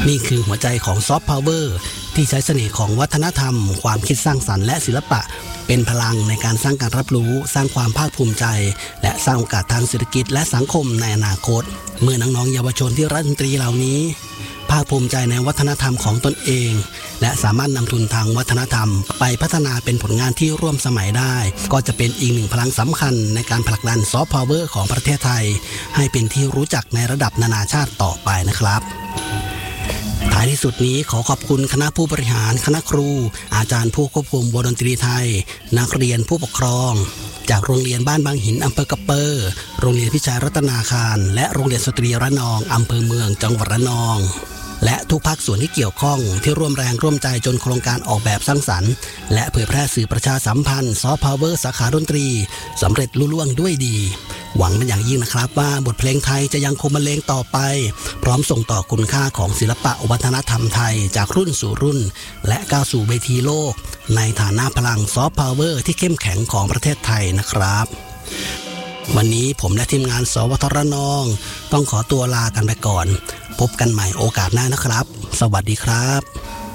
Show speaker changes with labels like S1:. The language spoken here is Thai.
S1: นี่คือหัวใจของซอฟต์พาวเวอร์ที่ใช้เสน่ห์ของวัฒนธรรมความคิดสร้างสรรค์และศิลปะเป็นพลังในการสร้างการรับรู้สร้างความภาคภูมิใจและสร้างโอกาสทางเศรษฐกิจและสังคมในอนาคตเมื่อน้องๆเยาวชนที่รักดนตรีเหล่านี้ภาคภูมิใจในวัฒนธรรมของตนเองและสามารถนำทุนทางวัฒนธรรมไปพัฒนาเป็นผลงานที่ร่วมสมัยได้ก็จะเป็นอีกหนึ่งพลังสำคัญในการผลักดันซอฟต์พาวเวอร์ของประเทศไทยให้เป็นที่รู้จักในระดับนานาชาติต่อไปนะครับท้ายที่สุดนี้ขอขอบคุณคณะผู้บริหารคณะครูอาจารย์ผู้ควบคุมวงดนตรีไทยนักเรียนผู้ปกครองจากโรงเรียนบ้านบางหินอำเภอกระเปอร์โรงเรียนพิชัยรัตนาคารและโรงเรียนสตรีระนองอำเภอเมืองจังหวัดระนองและทุกภาคส่วนที่เกี่ยวข้องที่ร่วมแรงร่วมใจจนโครงการออกแบบสร้างสรรค์และเผยแพร่สื่อประชาสัมพันธ์ซอฟต์พาวเวอร์สาขาดนตรีสำเร็จลุล่วงด้วยดีหวังเป็นอย่างยิ่งนะครับว่าบทเพลงไทยจะยังคงบรรเลงต่อไปพร้อมส่งต่อคุณค่าของศิลปะวัฒนธรรมไทยจากรุ่นสู่รุ่นและก้าวสู่เวทีโลกในฐานะพลังซอฟต์พาวเวอร์ที่เข้มแข็งของประเทศไทยนะครับวันนี้ผมและทีมงานสวทระนองต้องขอตัวลากันไปก่อนพบกันใหม่โอกาสหน้านะครับสวัสดีครับ